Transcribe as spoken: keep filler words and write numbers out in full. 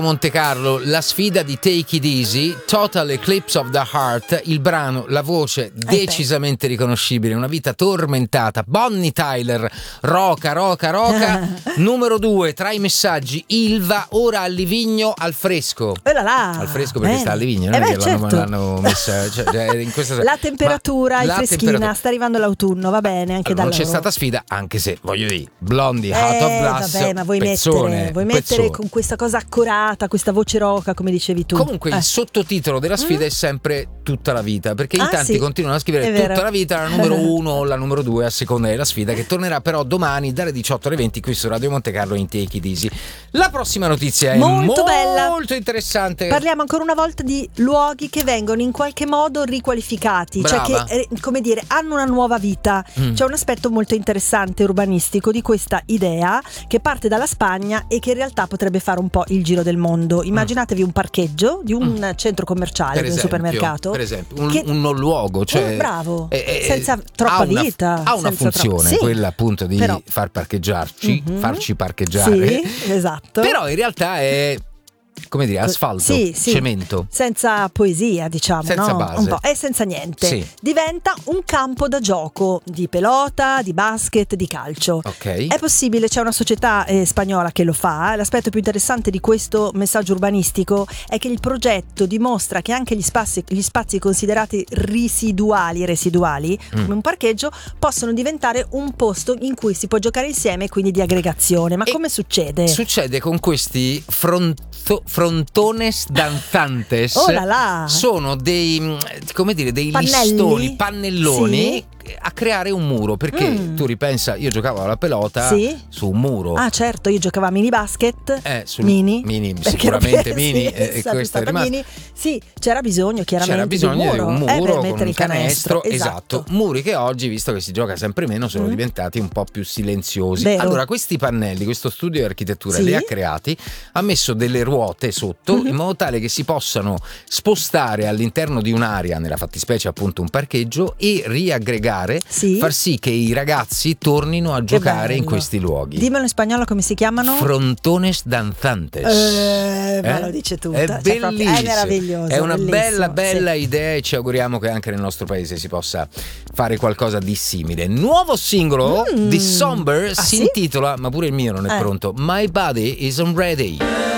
Monte Carlo, la sfida di Take It Easy, Total Eclipse of the Heart, il brano, la voce decisamente riconoscibile, una vita tormentata, Bonnie Tyler, roca, roca, roca. Numero due, tra i messaggi, Ilva, ora al Livigno al fresco. Oh là là, al fresco perché bene. sta al Livigno, non eh è beh, che certo. l'hanno, l'hanno messa. Cioè, in questa... La temperatura Ma è la freschina, temperatura... sta arrivando l'autunno, va bene anche allora, da non c'è loro. stata sfida, anche se voglio dire, Blondie, Heart Eh, of Glass, vabbè, ma vuoi pezzone, mettere, vuoi mettere pezzone. con questa cosa accorata, questa voce roca, come dicevi tu. Comunque eh. il sottotitolo della sfida Mm. è sempre Tutta la vita, perché in Ah, tanti sì. continuano a È scrivere vero. Tutta la vita, la numero uno o la numero due a seconda della sfida, che tornerà però domani dalle diciotto alle venti qui su Radio Monte Carlo in Take It Easy. La prossima notizia è Molto molto bella. molto interessante. Parliamo ancora una volta di luoghi che vengono in qualche modo riqualificati, Brava. cioè che, eh, come dire, hanno una nuova vita. Mm. C'è un aspetto molto interessante urbanistico di questa idea che parte dalla Spagna e che in realtà potrebbe fare un po' il giro del mondo. Immaginatevi un parcheggio di un Mm. centro commerciale, Per di un esempio, supermercato. per esempio, un, che- un non luogo, cioè Eh, bravo, eh, eh, senza troppa ha una, vita, ha una senza troppo- funzione, sì, quella appunto di però- far parcheggiarci, Mhm. farci parcheggiare. Sì, esatto. Però in realtà è, come dire, asfalto, Sì, sì. cemento. Senza poesia, diciamo, Senza no? base. Un po', è senza niente. Sì. Diventa un campo da gioco di pelota, di basket, di calcio. Ok. È possibile, c'è una società eh, spagnola che lo fa. L'aspetto più interessante di questo messaggio urbanistico è che il progetto dimostra che anche gli spazi, gli spazi considerati residuali, residuali Mm. come un parcheggio, possono diventare un posto in cui si può giocare insieme, quindi di aggregazione. Ma E come succede? Succede con questi fronto- frontones danzantes. Oh là là! Sono dei, mm, come dire, dei Pannelli? listoni, pannelloni Sì. a creare un muro. Perché Mm. tu ripensa, io giocavo alla pelota Sì. su un muro. Ah, certo, io giocavo a mini basket. Eh, sul- mini, mini, perché sicuramente sì, mini, è e sempre questo è stata rimasto. mini. Sì, c'era bisogno chiaramente C'era bisogno di un muro, di un eh, muro per con mettere un il canestro, esatto. Muri che oggi, visto che si gioca sempre meno, sono Mm. diventati un po' più silenziosi. Vero. Allora, questi pannelli, questo studio di architettura Sì. li ha creati, ha messo delle ruote sotto Mhm. in modo tale che si possano spostare all'interno di un'area, nella fattispecie appunto un parcheggio, e riaggregare, Sì. far sì che i ragazzi tornino a Che giocare in bello. questi luoghi. Dimmelo in spagnolo come si chiamano? Frontones danzantes. Eh, ma Eh? lo dice tutta. È Cioè, proprio- bellissimo, è meraviglioso. è una bellissimo, bella bella sì. idea e ci auguriamo che anche nel nostro paese si possa fare qualcosa di simile. Nuovo singolo Mm. di Somber Ah, si sì? intitola, ma pure il mio non è Eh. pronto, My Body Isn't Ready.